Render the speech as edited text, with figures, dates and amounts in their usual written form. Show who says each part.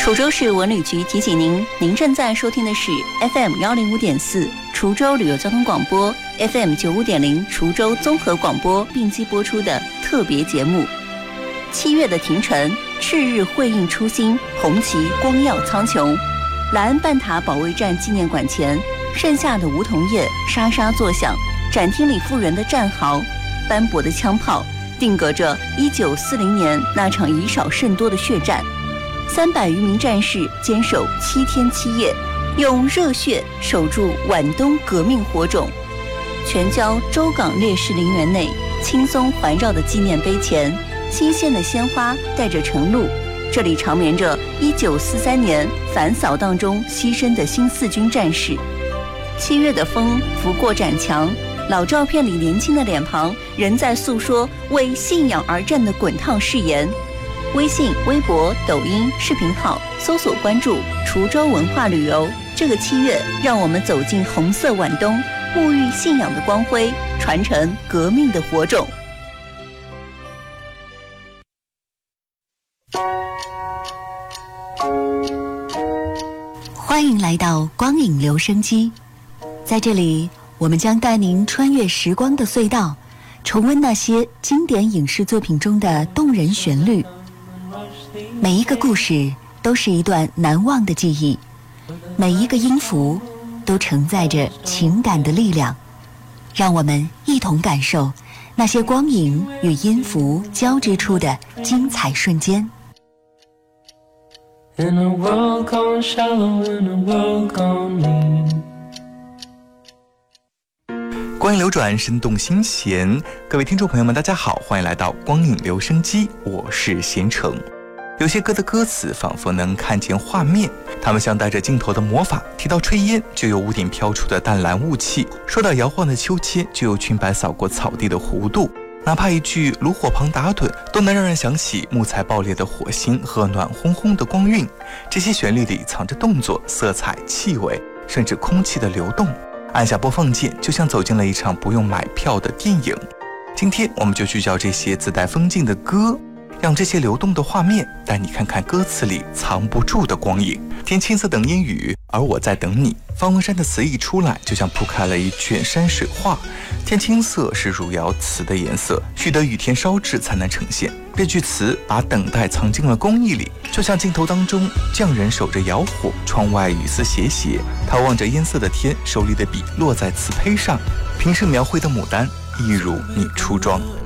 Speaker 1: 滁州市文旅局提醒您，您正在收听的是 FM105.4 滁州旅游交通广播 ，FM95.0 滁州综合广播并机播出的特别节目。7月的庭城，赤日辉映初心，红旗光耀苍穹。莱恩半塔保卫战纪念馆前，盛夏的梧桐叶沙沙作响，展厅里复原的战壕，斑驳的枪炮，定格着1940年那场以少胜多的血战。300余名战士坚守7天7夜，用热血守住皖东革命火种。全郊州港烈士陵园内，轻松环绕的纪念碑前，新鲜的鲜花带着晨露，这里长眠着1943年反扫荡中牺牲的新四军战士。7月的风拂过展墙，老照片里年轻的脸庞仍在诉说为信仰而战的滚烫誓言。微信、微博、抖音视频号搜索关注滁州文化旅游。这个7月，让我们走进红色皖东，沐浴信仰的光辉，传承革命的火种。欢迎来到光影留声机，在这里，我们将带您穿越时光的隧道，重温那些经典影视作品中的动人旋律。每一个故事都是一段难忘的记忆，每一个音符都承载着情感的力量。让我们一同感受那些光影与音符交织出的精彩瞬间。
Speaker 2: In a world gone shallow, in a world gone mean。
Speaker 3: 光影流转，生动心弦。各位听众朋友们，大家好，欢迎来到光影留声机，我是贤成。有些歌的歌词仿佛能看见画面，它们像带着镜头的魔法，提到炊烟就有屋顶飘出的淡蓝雾气，说到摇晃的秋千就有裙摆扫过草地的弧度，哪怕一句炉火旁打盹，都能让人想起木材爆裂的火星和暖烘烘的光晕。这些旋律里藏着动作、色彩、气味，甚至空气的流动。按下播放键，就像走进了一场不用买票的电影。今天我们就聚焦这些自带风景的歌，让这些流动的画面带你看看歌词里藏不住的光影。天青色等烟雨，而我在等你。方文山的词一出来，就像铺开了一卷山水画。天青色是汝窑瓷的颜色，需得雨天烧制才能呈现。这句词把等待藏进了工艺里，就像镜头当中匠人守着窑火，窗外雨丝斜斜，他望着烟色的天，手里的笔落在瓷胚上，平时描绘的牡丹，一如你初妆。